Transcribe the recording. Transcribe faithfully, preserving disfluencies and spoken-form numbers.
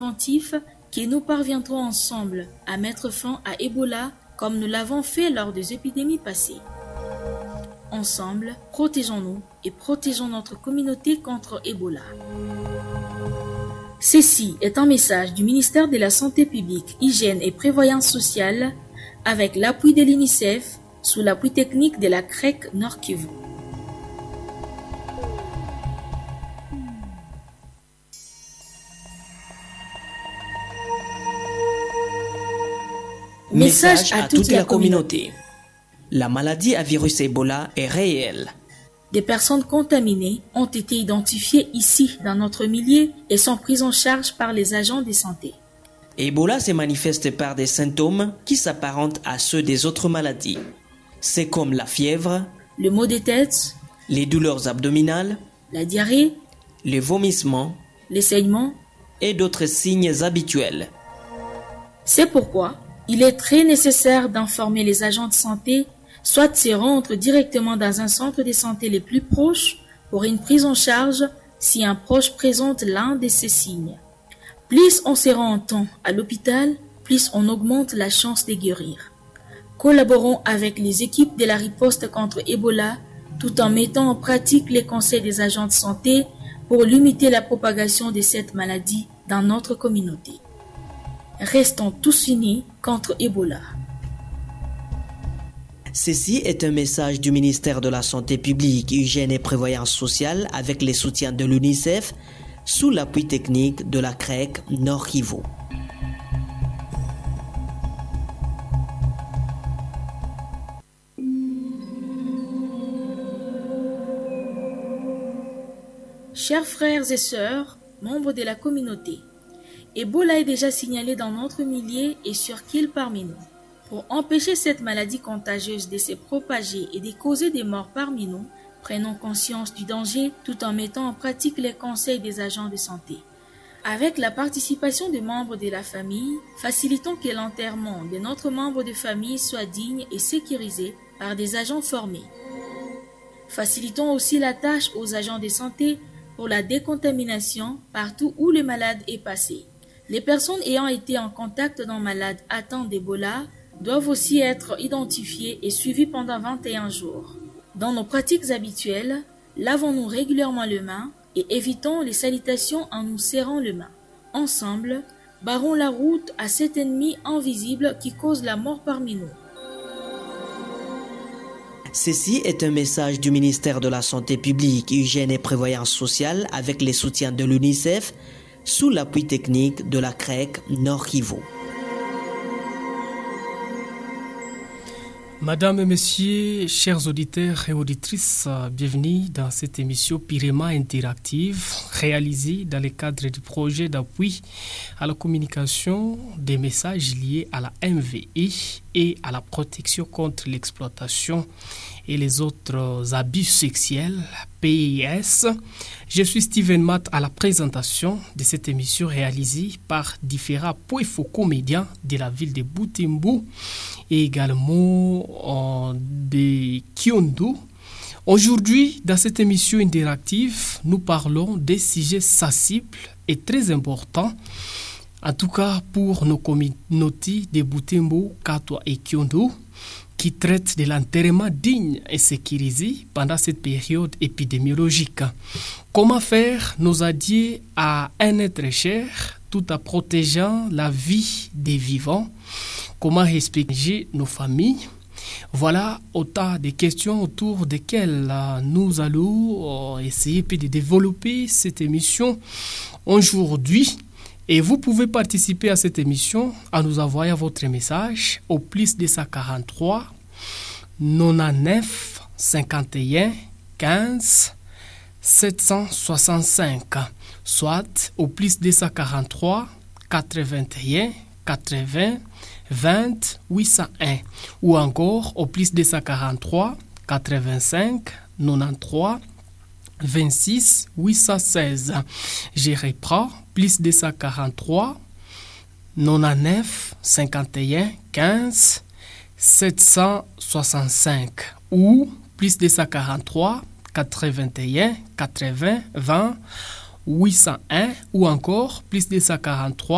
préventif que nous parviendrons ensemble à mettre fin à Ebola comme nous l'avons fait lors des épidémies passées. Ensemble, protégeons-nous et protégeons notre communauté contre Ebola. Ceci est un message du ministère de la Santé publique, Hygiène et Prévoyance sociale avec l'appui de l'UNICEF sous l'appui technique de la C R E C Nord Kivu. Message à toute la communauté. La maladie à virus Ebola est réelle. Des personnes contaminées ont été identifiées ici dans notre milieu et sont prises en charge par les agents de santé. Ebola se manifeste par des symptômes qui s'apparentent à ceux des autres maladies. C'est comme la fièvre, le maux de tête, les douleurs abdominales, la diarrhée, les vomissements, les saignements et d'autres signes habituels. C'est pourquoi il est très nécessaire d'informer les agents de santé, soit de se rendre directement dans un centre de santé les plus proches pour une prise en charge si un proche présente l'un de ces signes. Plus on se rend en temps à l'hôpital, plus on augmente la chance de guérir. Collaborons avec les équipes de la riposte contre Ebola tout en mettant en pratique les conseils des agents de santé pour limiter la propagation de cette maladie dans notre communauté. Restons tous unis contre Ebola. Ceci est un message du ministère de la Santé publique, Hygiène et Prévoyance sociale avec les soutiens de l'UNICEF sous l'appui technique de la C R E C Nord Kivu. Chers frères et sœurs, membres de la communauté, Ebola est déjà signalé dans notre milieu et sur qu'il parmi nous. Pour empêcher cette maladie contagieuse de se propager et de causer des morts parmi nous, prenons conscience du danger tout en mettant en pratique les conseils des agents de santé. Avec la participation des membres de la famille, facilitons que l'enterrement de notre membre de famille soit digne et sécurisé par des agents formés. Facilitons aussi la tâche aux agents de santé pour la décontamination partout où le malade est passé. Les personnes ayant été en contact d'un malade atteint d'Ebola doivent aussi être identifiées et suivies pendant vingt et un jours. Dans nos pratiques habituelles, lavons-nous régulièrement les mains et évitons les salutations en nous serrant les mains. Ensemble, barrons la route à cet ennemi invisible qui cause la mort parmi nous. Ceci est un message du ministère de la Santé publique, Hygiène et Prévoyance sociale avec les soutiens de l'UNICEF sous l'appui technique de la C R E C Nord Kivu. Madame et messieurs, chers auditeurs et auditrices, bienvenue dans cette émission purement interactive réalisée dans le cadre du projet d'appui à la communication des messages liés à la M V I et à la protection contre l'exploitation et les autres abus sexuels, P I S. Je suis Steven Matt à la présentation de cette émission réalisée par différents poifos comédiens de la ville de Butembo et également euh, de Kyondo. Aujourd'hui, dans cette émission interactive, nous parlons des sujets sensibles et très importants, en tout cas pour nos communautés de Butembo, Katwa et Kyondo, qui traitent de l'enterrement digne et sécurisé pendant cette période épidémiologique. Comment faire nos adieux à un être cher tout en protégeant la vie des vivants? Comment respecter nos familles? Voilà autant de questions autour desquelles nous allons essayer de développer cette émission aujourd'hui. Et vous pouvez participer à cette émission en nous envoyant votre message au plus deux cent quarante-trois, quatre-vingt-neuf, cinquante et un, quinze, sept cent soixante-cinq, soit au plus deux cent quarante-trois, quatre-vingt-un, quatre-vingts, vingt, huit cent un, ou encore au plus deux cent quarante-trois, quatre-vingt-cinq, quatre-vingt-treize, vingt-six, huit cent seize. Je reprends, plus deux cent quarante-trois, quatre-vingt-neuf, cinquante et un, quinze, sept cent soixante-cinq ou plus deux cent quarante-trois, quatre-vingt-un, quatre-vingts, vingt, huit cent un ou encore plus deux cent quarante-trois,